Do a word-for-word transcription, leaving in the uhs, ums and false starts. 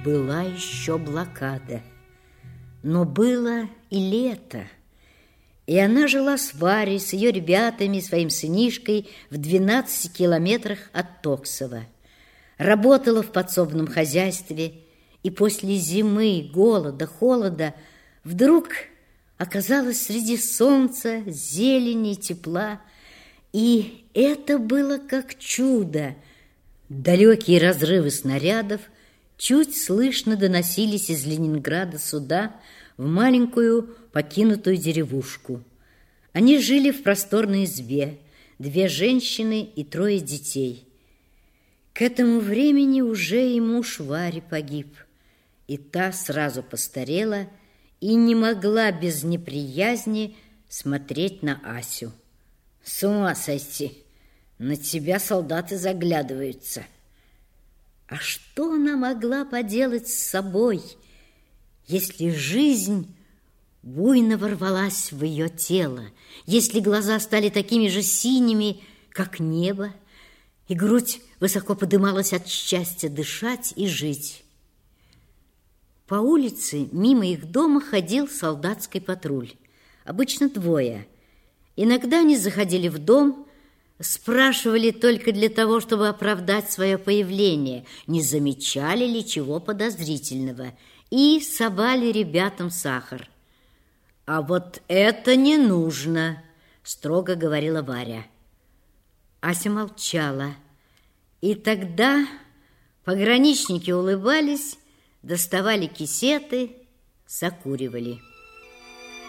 Была еще блокада, но было и лето. И она жила с Варей, с ее ребятами, своим сынишкой в двенадцати километрах от Токсова. Работала в подсобном хозяйстве, и после зимы, голода, холода вдруг оказалась среди солнца, зелени, тепла. И это было как чудо. Далекие разрывы снарядов чуть слышно доносились из Ленинграда сюда, в маленькую покинутую деревушку. Они жили в просторной избе, две женщины и трое детей. К этому времени уже и муж Вари погиб, и та сразу постарела и не могла без неприязни смотреть на Асю. С ума сойти, на тебя солдаты заглядываются. А что она могла поделать с собой, если жизнь буйно ворвалась в ее тело, если глаза стали такими же синими, как небо, и грудь высоко подымалась от счастья дышать и жить? По улице мимо их дома ходил солдатский патруль, обычно двое. Иногда они заходили в дом, спрашивали только для того, чтобы оправдать свое появление, не замечали ли чего подозрительного, и совали ребятам сахар. «А вот это не нужно», — строго говорила Варя. Ася молчала, и тогда пограничники улыбались, доставали кисеты, закуривали.